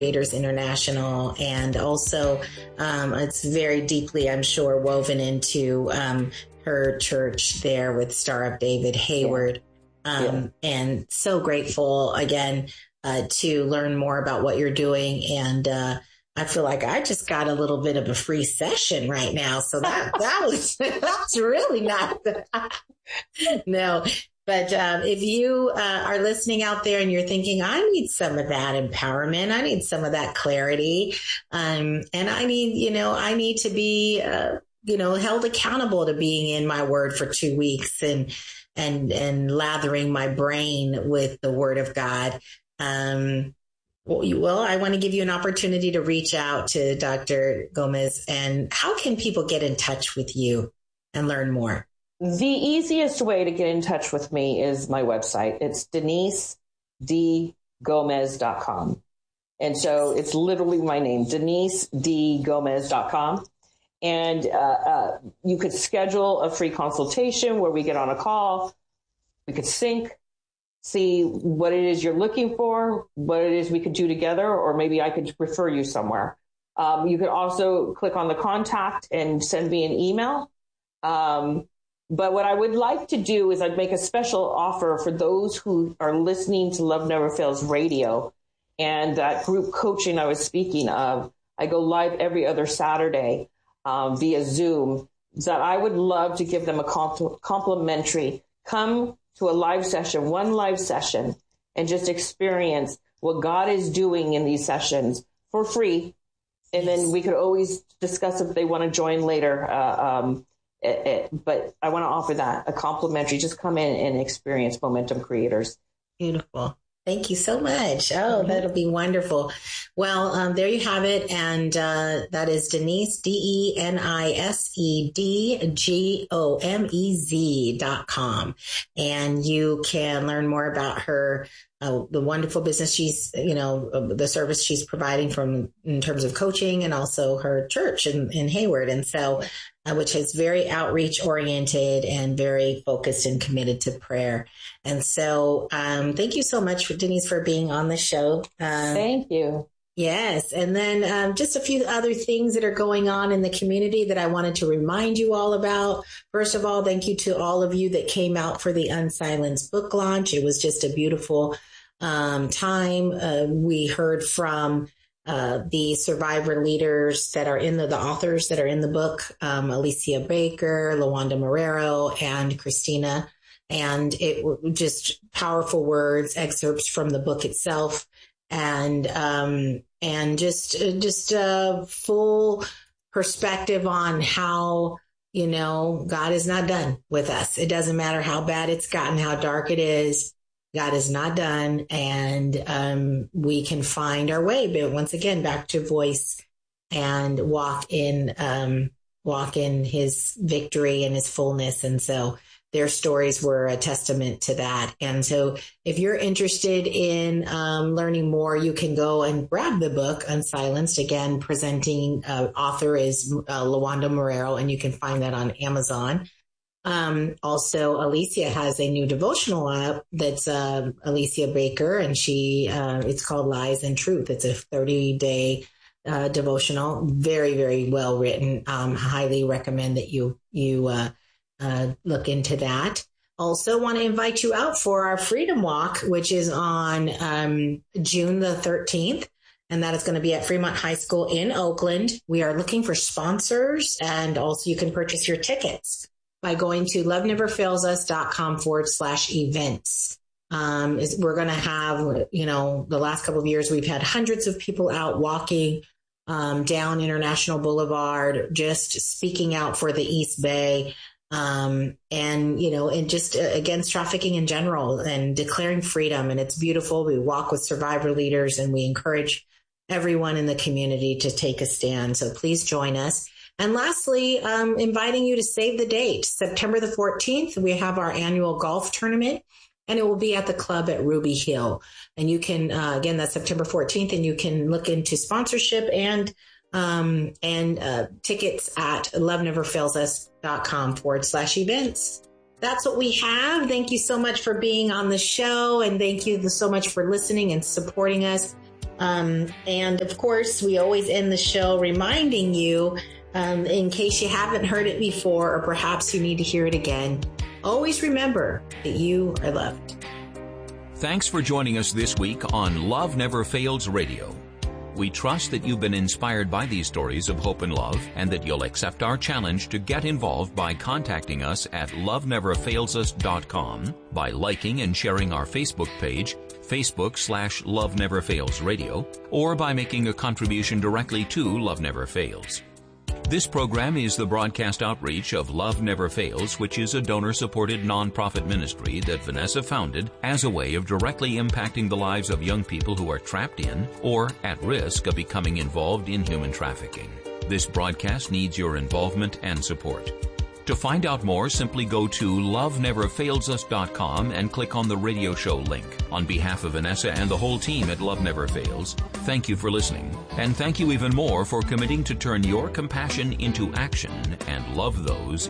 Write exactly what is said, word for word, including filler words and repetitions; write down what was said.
Creators International. And also, um, it's very deeply, I'm sure, woven into um, her church there with Star of David Hayward. Yeah. Um, yeah. And so grateful again uh, to learn more about what you're doing. And uh, I feel like I just got a little bit of a free session right now. So that, that was, that's really not, no. But um, if you uh, are listening out there and you're thinking, I need some of that empowerment, I need some of that clarity, um, and I need, you know, I need to be, uh, you know, held accountable to being in my word for two weeks and and and lathering my brain with the word of God. Um, well, you, well, I want to give you an opportunity to reach out to Doctor Gomez. And how can people get in touch with you and learn more? The easiest way to get in touch with me is my website. It's denise d gomez dot com. And so it's literally my name, denise d gomez dot com. And uh, uh, you could schedule a free consultation where we get on a call. We could sync, see what it is you're looking for, what it is we could do together, or maybe I could refer you somewhere. Um, you could also click on the contact and send me an email. Um, But what I would like to do is I'd make a special offer for those who are listening to Love Never Fails Radio and that group coaching I was speaking of. I go live every other Saturday um, via Zoom. So I would love to give them a compl- complimentary, come to a live session, one live session, and just experience what God is doing in these sessions for free. And then we could always discuss if they want to join later. Uh, um, It, it, but I want to offer that a complimentary. Just come in and experience Momentum Creators. Beautiful. Thank you so much. Oh, mm-hmm. That'll be wonderful. Well, um, there you have it. And uh, that is Denise, D E N I S E D G O M E Z dot com. And you can learn more about her, uh, the wonderful business she's, you know, uh, the service she's providing from in terms of coaching, and also her church in, in Hayward. And so, uh, which is very outreach oriented and very focused and committed to prayer. And so, um, thank you so much, for, Denise, for being on the show. Um, thank you. Yes. And then um, just a few other things that are going on in the community that I wanted to remind you all about. First of all, thank you to all of you that came out for the Unsilenced book launch. It was just a beautiful um, time. Uh, we heard from uh, the survivor leaders that are in the, the authors that are in the book, um, Alicia Baker, LaWanda Marrero, and Christina. And it were just powerful words, excerpts from the book itself. And, um, and just, just a full perspective on how, you know, God is not done with us. It doesn't matter how bad it's gotten, how dark it is. God is not done. And, um, we can find our way, but once again, back to voice and walk in, um, walk in his victory and his fullness. And so, their stories were a testament to that. And so if you're interested in um, learning more, you can go and grab the book, Unsilenced. Again, presenting uh, author is uh, LaWanda Marrero, and you can find that on Amazon. Um, also, Alicia has a new devotional app that's uh, Alicia Baker, and she uh, it's called Lies and Truth. It's a thirty-day uh, devotional, very, very well written. Um, highly recommend that you you uh, Uh, look into that. Also want to invite you out for our Freedom Walk, which is on um, June the thirteenth. And that is going to be at Fremont High School in Oakland. We are looking for sponsors, and also you can purchase your tickets by going to loveneverfailsus.com forward slash events. Um, is, we're going to have, you know, the last couple of years, we've had hundreds of people out walking um, down International Boulevard, just speaking out for the East Bay. Um, and, you know, and just uh, against trafficking in general and declaring freedom. And it's beautiful. We walk with survivor leaders, and we encourage everyone in the community to take a stand. So please join us. And lastly, um, inviting you to save the date. September the fourteenth, we have our annual golf tournament, and it will be at the club at Ruby Hill. And you can, uh, again, that's September fourteenth, and you can look into sponsorship and Um, and uh, tickets at loveneverfailsus.com forward slash events. That's what we have. Thank you so much for being on the show, and thank you so much for listening and supporting us. Um, and of course, we always end the show reminding you, um, in case you haven't heard it before, or perhaps you need to hear it again, always remember that you are loved. Thanks for joining us this week on Love Never Fails Radio. We trust that you've been inspired by these stories of hope and love, and that you'll accept our challenge to get involved by contacting us at love never fails us dot com, by liking and sharing our Facebook page, Facebook slash Love Never Fails Radio, or by making a contribution directly to Love Never Fails. This program is the broadcast outreach of Love Never Fails, which is a donor-supported nonprofit ministry that Vanessa founded as a way of directly impacting the lives of young people who are trapped in or at risk of becoming involved in human trafficking. This broadcast needs your involvement and support. To find out more, simply go to love never fails us dot com and click on the radio show link. On behalf of Vanessa and the whole team at Love Never Fails, thank you for listening. And thank you even more for committing to turn your compassion into action and love those